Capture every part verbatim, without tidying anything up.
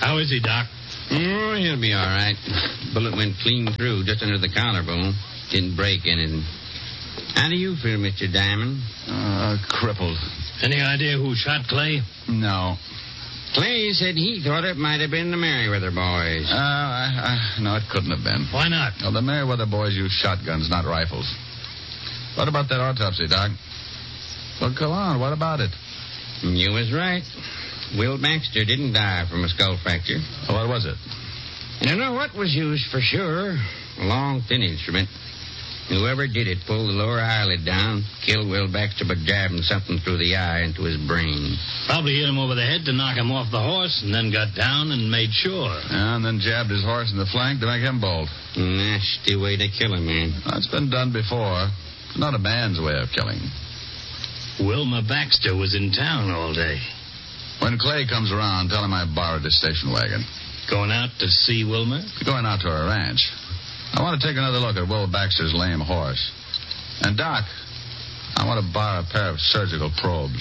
How is he, Doc? Oh, he'll be all right. Bullet went clean through, just under the collarbone. Didn't break anything. How do you feel, Mister Diamond? Uh, crippled. Any idea who shot Clay? No. Clay said he thought it might have been the Merriweather boys. Uh, I, I, no, it couldn't have been. Why not? Well, the Merriweather boys use shotguns, not rifles. What about that autopsy, Doc? Well, come on. What about it? You was right. Will Baxter didn't die from a skull fracture. What was it? You don't know what was used for sure. A long, thin instrument. Whoever did it pulled the lower eyelid down, killed Will Baxter by jabbing something through the eye into his brain. Probably hit him over the head to knock him off the horse, and then got down and made sure. Yeah, and then jabbed his horse in the flank to make him bolt. Nasty way to kill a man. That's been done before. It's not a man's way of killing. Wilma Baxter was in town all day. When Clay comes around, tell him I borrowed his station wagon. Going out to see Wilma? Going out to her ranch. I want to take another look at Will Baxter's lame horse. And, Doc, I want to borrow a pair of surgical probes.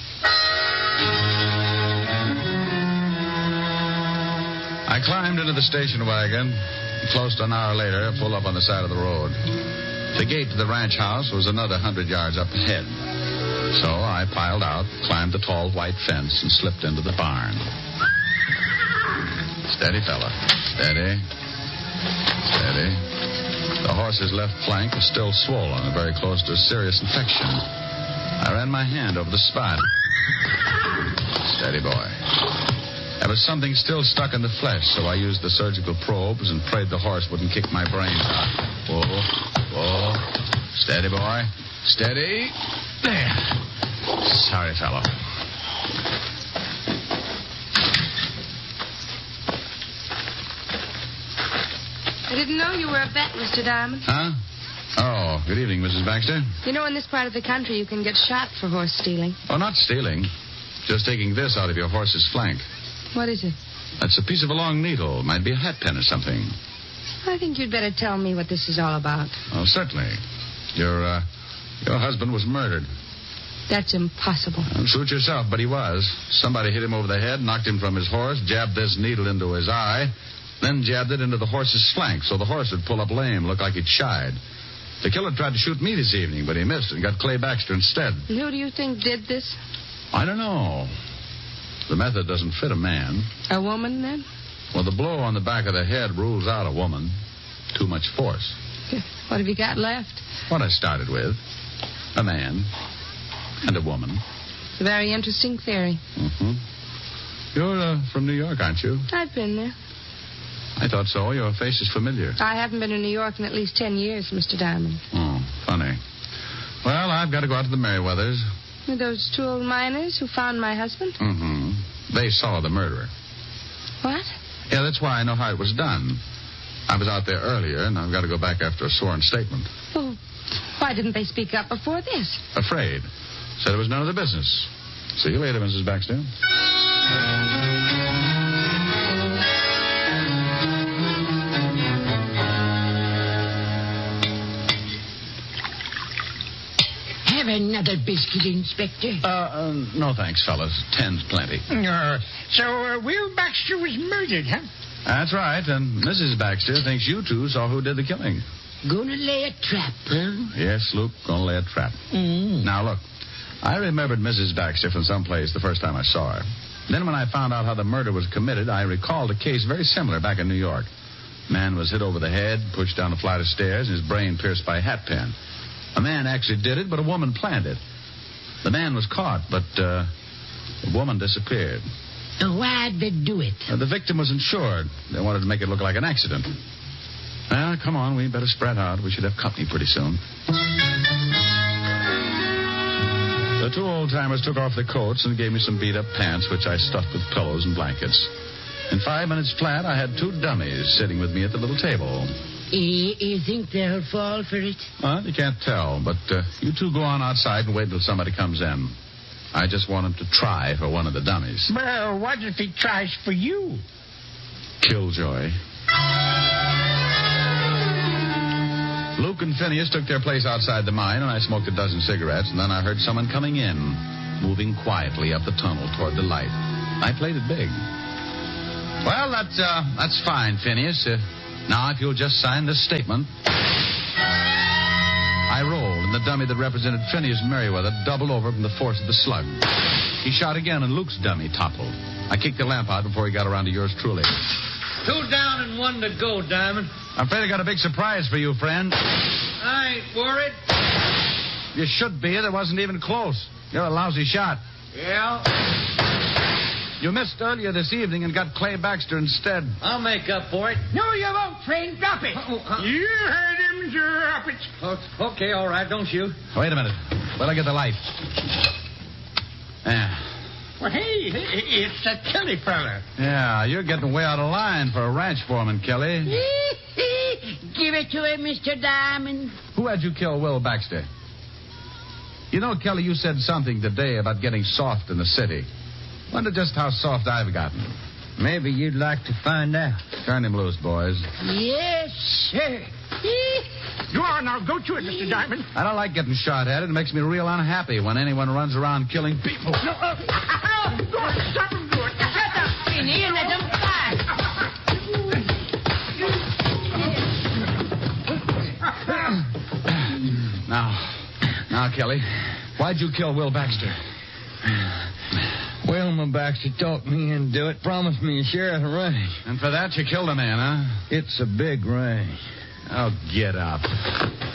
I climbed into the station wagon. Close to an hour later, pulled up on the side of the road. The gate to the ranch house was another hundred yards up ahead. So I piled out, climbed the tall white fence, and slipped into the barn. Steady, fella. Steady. Steady. The horse's left flank was still swollen and very close to a serious infection. I ran my hand over the spot. Steady, boy. There was something still stuck in the flesh, so I used the surgical probes and prayed the horse wouldn't kick my brains out. Whoa, whoa. Steady, boy. Steady. There. Sorry, fellow. I didn't know you were a vet, Mister Diamond. Huh? Oh, good evening, Missus Baxter. You know, in this part of the country, you can get shot for horse stealing. Oh, not stealing. Just taking this out of your horse's flank. What is it? That's a piece of a long needle. Might be a hat pin or something. I think you'd better tell me what this is all about. Oh, certainly. Your, uh, your husband was murdered. That's impossible. Well, suit yourself, but he was. Somebody hit him over the head, knocked him from his horse, jabbed this needle into his eye, then jabbed it into the horse's flank so the horse would pull up lame, look like he'd shied. The killer tried to shoot me this evening, but he missed and got Clay Baxter instead. And who do you think did this? I don't know. The method doesn't fit a man. A woman, then? Well, the blow on the back of the head rules out a woman. Too much force. What have you got left? What I started with. A man. And a woman. It's a very interesting theory. Mm-hmm. You're uh, from New York, aren't you? I've been there. I thought so. Your face is familiar. I haven't been in New York in at least ten years, Mister Diamond. Oh, funny. Well, I've got to go out to the Merriweathers. Are those two old miners who found my husband? Mm-hmm. They saw the murderer. What? Yeah, that's why I know how it was done. I was out there earlier, and I've got to go back after a sworn statement. Well, why didn't they speak up before this? Afraid. Said it was none of their business. See you later, Missus Baxter. Have another biscuit, Inspector? Uh, uh, no thanks, fellas. Ten's plenty. Uh, so, uh, Will Baxter was murdered, huh? That's right, and Missus Baxter thinks you two saw who did the killing. Gonna lay a trap, huh? Yes, Luke, gonna lay a trap. Mm. Now, look, I remembered Missus Baxter from someplace the first time I saw her. Then when I found out how the murder was committed, I recalled a case very similar back in New York. Man was hit over the head, pushed down a flight of stairs, and his brain pierced by a hat pin. A man actually did it, but a woman planned it. The man was caught, but uh, the woman disappeared. Why'd they do it? Uh, the victim was insured. They wanted to make it look like an accident. Well, come on, we better spread out. We should have company pretty soon. The two old-timers took off their coats and gave me some beat-up pants, which I stuffed with pillows and blankets. In five minutes flat, I had two dummies sitting with me at the little table. You, you think they'll fall for it? Well, you can't tell, but uh, you two go on outside and wait until somebody comes in. I just want him to try for one of the dummies. Well, what if he tries for you? Killjoy. Luke and Phineas took their place outside the mine, and I smoked a dozen cigarettes, and then I heard someone coming in, moving quietly up the tunnel toward the light. I played it big. Well, that, uh, that's fine, Phineas. Uh, now, if you'll just sign this statement. I rolled, and the dummy that represented Phineas Merriweather doubled over from the force of the slug. He shot again, and Luke's dummy toppled. I kicked the lamp out before he got around to yours truly. Two down and one to go, Diamond. I'm afraid I got a big surprise for you, friend. I ain't worried. You should be. It wasn't even close. You're a lousy shot. Yeah? You missed earlier this evening and got Clay Baxter instead. I'll make up for it. No, you won't, friend. Drop it. Oh, uh, You heard him. Drop it. oh, okay, all right. Don't shoot. Wait a minute. Well, I get the light. Yeah. Well, hey, it's that Kelly fella. Yeah, you're getting way out of line for a ranch foreman, Kelly. Give it to him, Mister Diamond. Who had you kill Will Baxter? You know, Kelly, you said something today about getting soft in the city. Wonder just how soft I've gotten. Maybe you'd like to find out. Turn him loose, boys. Yes, sir. Go on now. Go to it, Mister Diamond. I don't like getting shot at. It makes me real unhappy when anyone runs around killing people. No, uh, go on. Stop him. Do it. Shut up, Finny, and let him fight. Now, now, Kelly, why'd you kill Will Baxter? Wilma Baxter talked me into it. Promised me a share of the range. And for that, you killed a man, huh? It's a big range. Oh, get up.